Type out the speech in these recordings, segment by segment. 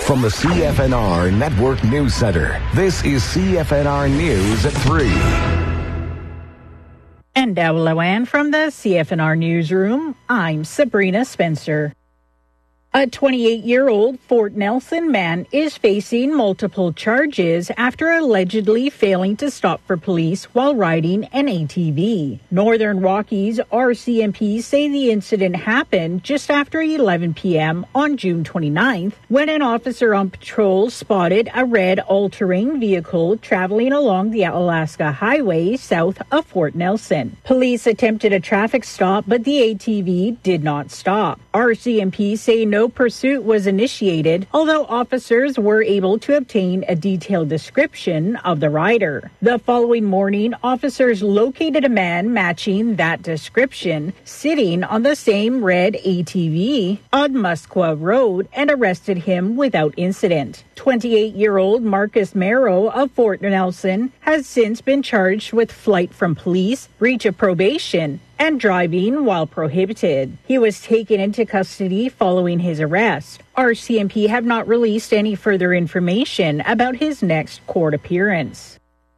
From the CFNR Network News Center, this is CFNR News at 3. And Dawlawan from the CFNR Newsroom, I'm Sabrina Spencer. A 28-year-old Fort Nelson man is facing multiple charges after allegedly failing to stop for police while riding an ATV. Northern Rockies RCMP say the incident happened just after 11 p.m. on June 29th when an officer on patrol spotted a red all-terrain vehicle traveling along the Alaska Highway south of Fort Nelson. Police attempted a traffic stop, but the ATV did not stop. RCMP say no pursuit was initiated, although officers were able to obtain a detailed description of the rider. The following morning, officers located a man matching that description sitting on the same red ATV on Musqua Road and arrested him without incident. 28-year-old Marcus Merrow of Fort Nelson has since been charged with flight from police, breach of probation, and driving while prohibited. He was taken into custody following his arrest. RCMP have not released any further information about his next court appearance.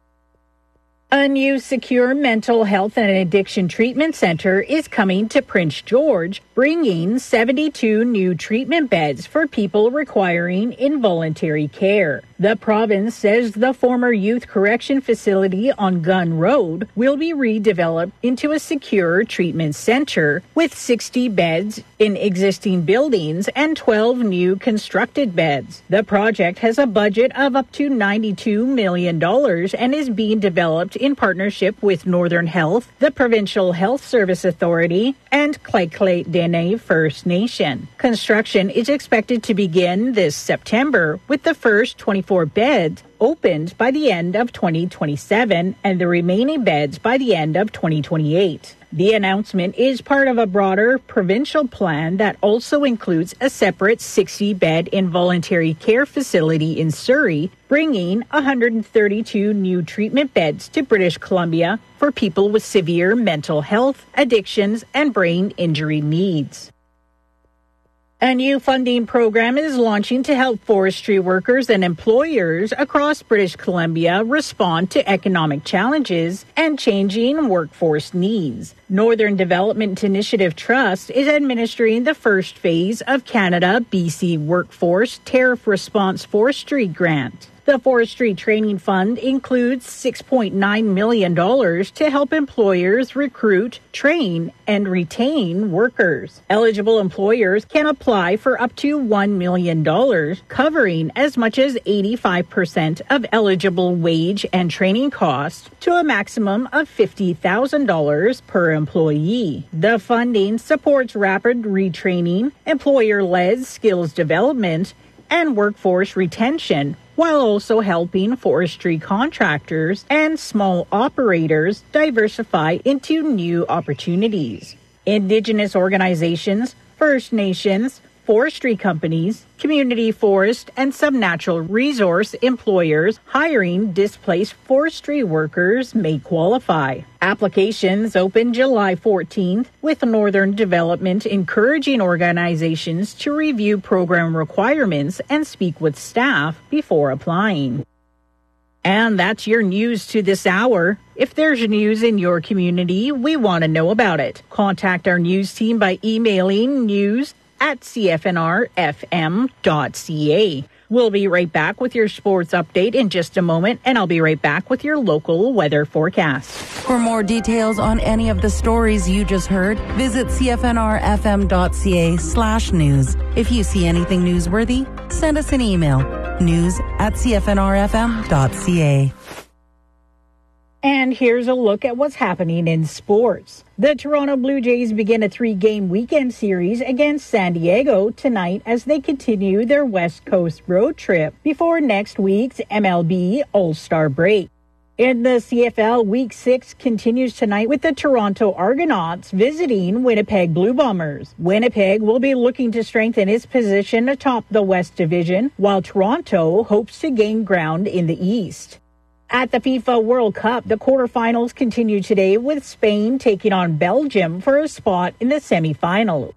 A new secure mental health and addiction treatment center is coming to Prince George, bringing 72 new treatment beds for people requiring involuntary care. The province says the former youth correction facility on Gun Road will be redeveloped into a secure treatment center with 60 beds in existing buildings and 12 new constructed beds. The project has a budget of up to $92 million and is being developed in partnership with Northern Health, the Provincial Health Service Authority, and Lheidli Dene First Nation. Construction is expected to begin this September, with the first 24 beds opened by the end of 2027 and the remaining beds by the end of 2028. The announcement is part of a broader provincial plan that also includes a separate 60-bed involuntary care facility in Surrey, bringing 132 new treatment beds to British Columbia for people with severe mental health, addictions, and brain injury needs. A new funding program is launching to help forestry workers and employers across British Columbia respond to economic challenges and changing workforce needs. Northern Development Initiative Trust is administering the first phase of Canada-BC Workforce Tariff Response Forestry Grant. The Forestry Training Fund includes $6.9 million to help employers recruit, train, and retain workers. Eligible employers can apply for up to $1 million, covering as much as 85% of eligible wage and training costs to a maximum of $50,000 per employee. The funding supports rapid retraining, employer-led skills development, and workforce retention, while also helping forestry contractors and small operators diversify into new opportunities. Indigenous organizations, First Nations, forestry companies, community forest, and some natural resource employers hiring displaced forestry workers may qualify. Applications open July 14th, with Northern Development encouraging organizations to review program requirements and speak with staff before applying. And that's your news to this hour. If there's news in your community, we want to know about it. Contact our news team by emailing news@cfnrfm.ca. We'll be right back with your sports update in just a moment, and I'll be right back with your local weather forecast. For more details on any of the stories you just heard, visit cfnrfm.ca/news. If you see anything newsworthy, send us an email, news@cfnrfm.ca. And here's a look at what's happening in sports. The Toronto Blue Jays begin a 3-game weekend series against San Diego tonight as they continue their West Coast road trip before next week's MLB All-Star break. In the CFL, Week 6 continues tonight with the Toronto Argonauts visiting Winnipeg Blue Bombers. Winnipeg will be looking to strengthen its position atop the West Division, while Toronto hopes to gain ground in the East. At the FIFA World Cup, the quarterfinals continue today with Spain taking on Belgium for a spot in the semifinal.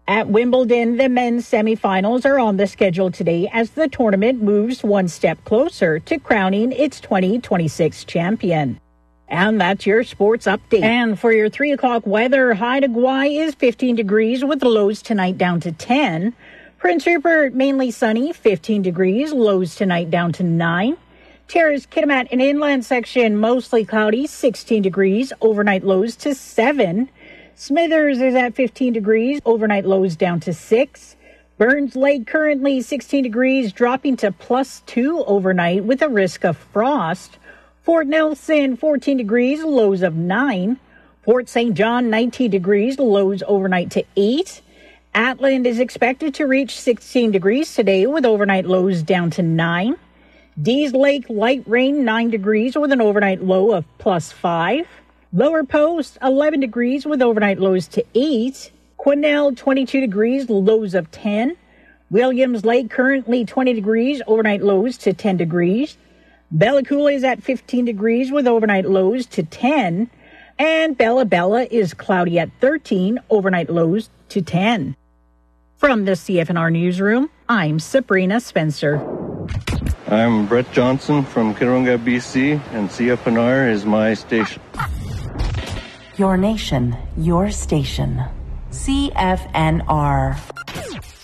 At Wimbledon, the men's semifinals are on the schedule today as the tournament moves one step closer to crowning its 2026 champion. And that's your sports update. And for your 3 o'clock weather, Haida Gwaii is 15 degrees with lows tonight down to 10. Prince Rupert, mainly sunny, 15 degrees, lows tonight down to 9. Terrace, Kitimat, and inland section, mostly cloudy, 16 degrees, overnight lows to 7. Smithers is at 15 degrees, overnight lows down to 6. Burns Lake currently 16 degrees, dropping to +2 overnight with a risk of frost. Fort Nelson, 14 degrees, lows of 9. Fort St. John, 19 degrees, lows overnight to 8. Atland is expected to reach 16 degrees today with overnight lows down to 9. Dees Lake, light rain, 9 degrees with an overnight low of +5. Lower Post, 11 degrees with overnight lows to 8. Quesnel, 22 degrees, lows of 10. Williams Lake, currently 20 degrees, overnight lows to 10 degrees. Bella Coola is at 15 degrees with overnight lows to 10. And Bella Bella is cloudy at 13, overnight lows to 10. From the CFNR Newsroom, I'm Sabrina Spencer. I'm Brett Johnson from Kirunga, BC, and CFNR is my station. Your nation, your station. CFNR.